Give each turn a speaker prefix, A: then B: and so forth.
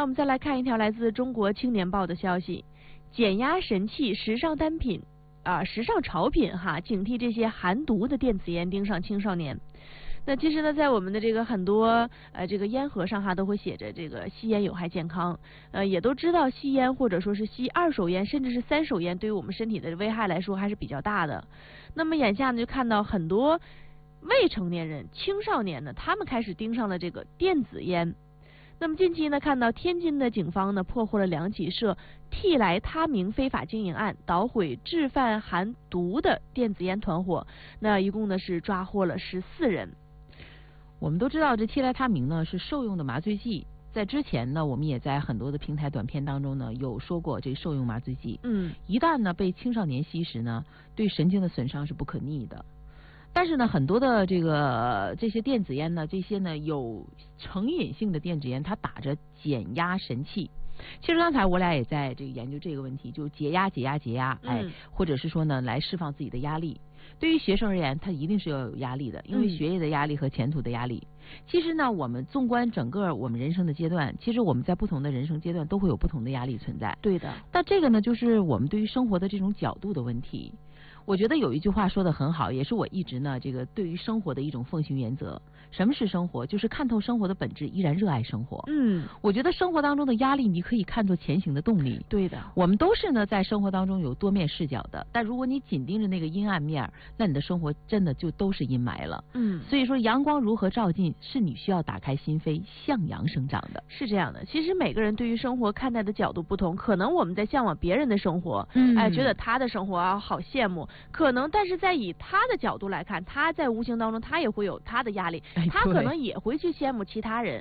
A: 我们再来看一条来自中国青年报的消息：减压神器、时尚单品时尚潮品哈，警惕这些含毒的电子烟盯上青少年。那其实呢，在我们的这个很多这个烟盒上哈，都会写着这个吸烟有害健康。也都知道吸烟或者说是吸二手烟，甚至是三手烟，对于我们身体的危害来说还是比较大的。那么眼下呢，就看到很多未成年人、青少年呢，他们开始盯上了这个电子烟。那么近期呢，看到天津的警方呢破获了2起涉替来他明非法经营案，捣毁制贩含毒的电子烟团伙。那一共呢是抓获了14人。
B: 我们都知道这替来他明呢是受用的麻醉剂，在之前呢，我们也在很多的平台短片当中呢有说过这受用麻醉剂。一旦呢被青少年吸食呢，对神经的损伤是不可逆的。但是呢，很多的这些电子烟呢，这些呢有成瘾性的电子烟，它打着减压神器。其实刚才我俩也在这个研究这个问题，就解压，或者是说呢来释放自己的压力。对于学生而言，他一定是要有压力的，因为学业的压力和前途的压力。其实呢，我们纵观整个我们人生的阶段，其实我们在不同的人生阶段都会有不同的压力存在。
A: 对的。
B: 但这个呢，就是我们对于生活的这种角度的问题。我觉得有一句话说得很好，也是我一直呢这个对于生活的一种奉行原则。什么是生活？就是看透生活的本质，依然热爱生活。我觉得生活当中的压力，你可以看作前行的动力。
A: 对的，
B: 我们都是呢在生活当中有多面视角的，但如果你紧盯着那个阴暗面，那你的生活真的就都是阴霾了。所以说阳光如何照进，是你需要打开心扉，向阳生长的。
A: 是这样的，其实每个人对于生活看待的角度不同，可能我们在向往别人的生活，觉得他的生活好羡慕，可能但是在以他的角度来看，他在无形当中他也会有他的压力，他可能也会去羡慕其他人。